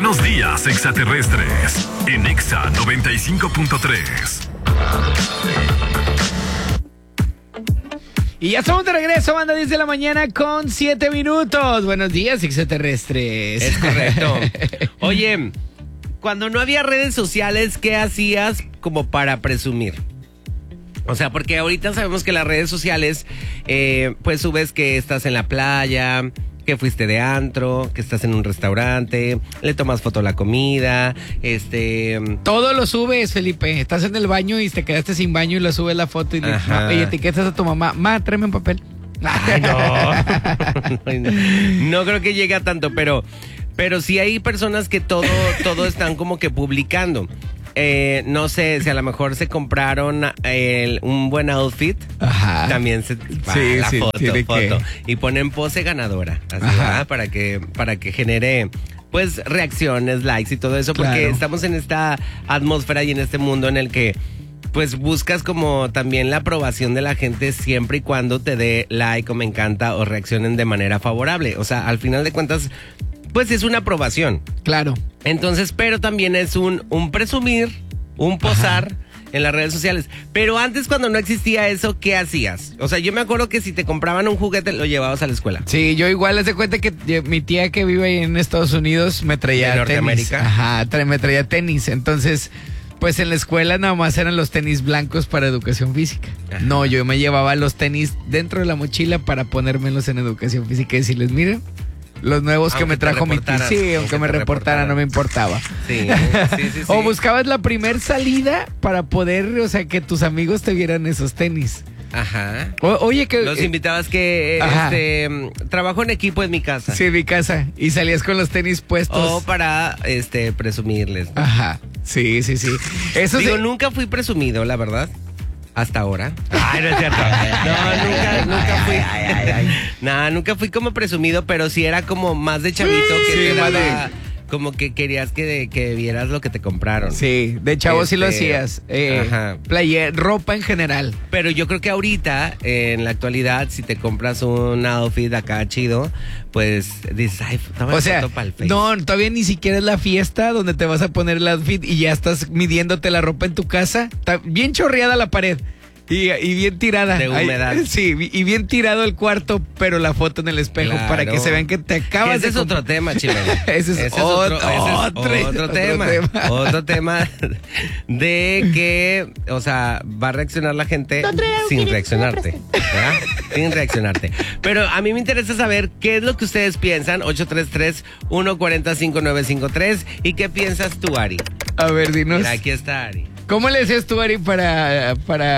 Buenos días, extraterrestres. En Exa 95.3. Y ya estamos de regreso, banda, 10 de la mañana con 7 minutos. Buenos días, extraterrestres. Es correcto. Oye, cuando no había redes sociales, ¿qué hacías como para presumir? O sea, porque ahorita sabemos que las redes sociales, pues subes que estás en la playa, que fuiste de antro, que estás en un restaurante, le tomas foto a la comida, Todo lo subes, Felipe. Estás en el baño y te quedaste sin baño y lo subes la foto y etiquetas a tu mamá. Tráeme un papel. Ay, no. No creo que llegue a tanto, pero sí hay personas que todo están como que publicando. No sé, si a lo mejor se compraron un buen outfit. Ajá. También se la foto. Y ponen pose ganadora. Así, ¿verdad? Para que genere pues reacciones, likes y todo eso. Porque claro, estamos en esta atmósfera y en este mundo en el que pues buscas como también la aprobación de la gente siempre y cuando te dé like o me encanta o reaccionen de manera favorable. O sea, al final de cuentas, pues es una aprobación. Claro. Entonces, pero también es un presumir, un posar en las redes sociales. Pero antes, cuando no existía eso, ¿qué hacías? O sea, yo me acuerdo que si te compraban un juguete, lo llevabas a la escuela. Sí, yo igual, haz de cuenta que mi tía que vive ahí en Estados Unidos me traía ¿De Norteamérica? tenis. Ajá, me traía tenis. Entonces, pues en la escuela nada más eran los tenis blancos para educación física. Ajá. No, yo me llevaba los tenis dentro de la mochila para ponérmelos en educación física y decirles, miren, los nuevos que me trajo mi tía. Sí, aunque me reportara, no me importaba. Sí. O buscabas la primer salida para poder, o sea, que tus amigos te vieran esos tenis. Ajá. Oye, que los invitabas que trabajo en equipo en mi casa. Sí, en mi casa. Y salías con los tenis puestos. O para presumirles, ¿no? Ajá. Sí. Eso digo, nunca fui presumido, la verdad. Hasta ahora. Ay, no es cierto. No, nunca fui. Nunca fui como presumido, pero sí era como más de chavito que te daba, como que querías que vieras lo que te compraron. Sí, de chavo sí lo hacías. Ropa en general. Pero yo creo que ahorita, en la actualidad, si te compras un outfit acá chido, pues dices, ay, toma foto para el Face. No, todavía ni siquiera es la fiesta donde te vas a poner el outfit y ya estás midiéndote la ropa en tu casa. Está bien chorreada la pared. Y bien tirada. De humedad. Sí, y bien tirado el cuarto, pero la foto en el espejo, claro, para que se vean que te acabas ese de... es otro tema, Chimeno. Ese es otro tema. Otro tema de que, o sea, va a reaccionar la gente sin reaccionarte. ¿Verdad? Sin reaccionarte. Pero a mí me interesa saber qué es lo que ustedes piensan. 833-140-5953. ¿Y qué piensas tú, Ari? A ver, dinos. Mira, aquí está Ari. ¿Cómo le decías tú, Ari, para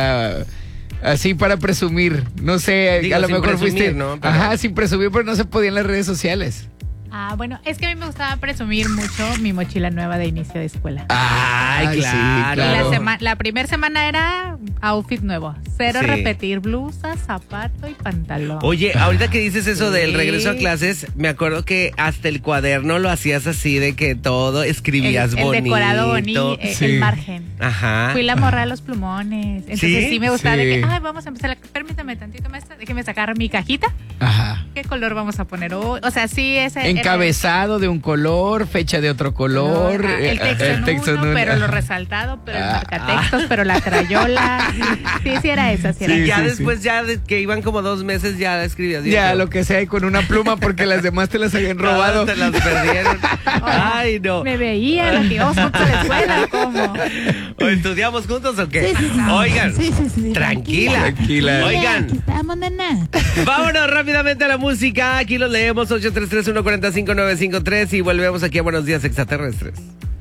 presumir? No sé, digo, a lo mejor presumir, fuiste... ¿no? Pero... Ajá, sin presumir, pero no se podía en las redes sociales. Bueno, es que a mí me gustaba presumir mucho mi mochila nueva de inicio de escuela. Ay, claro. Y la primera semana era outfit nuevo. Cero repetir, blusa, zapato y pantalón. Oye, ahorita que dices eso del regreso a clases, me acuerdo que hasta el cuaderno lo hacías así de que todo escribías bonito. El decorado bonito, el margen. Ajá. Fui la morra de los plumones. Entonces sí me gustaba de que, vamos a empezar, permítame tantito, maestra, déjeme sacar mi cajita. Ajá. ¿Qué color vamos a poner hoy? O sea, sí, ese... Encabezado de un color, fecha de otro color. El texto en uno, pero lo resaltado, pero el marcatextos, pero la crayola. Sí era esa. Y ya después, ya que iban como 2 meses, ya escribías. Ya, lo que sea, y con una pluma, porque las demás te las habían robado. Te las perdieron. Ay, no. Me veían, que íbamos juntos a la escuela, ¿cómo? ¿O estudiamos juntos o qué? Sí. Oigan, tranquila. Oigan. Aquí estamos, nena. Vámonos rápidamente a la música. Aquí los leemos, 833-145-953 y volvemos aquí a Buenos Días, Extraterrestres.